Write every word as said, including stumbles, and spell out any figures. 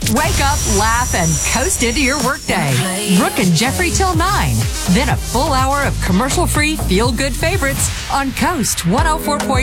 Wake up, laugh, and coast into your workday. Brooke and Jeffrey till nine. Then a full hour of commercial-free feel-good favorites on Coast one oh four point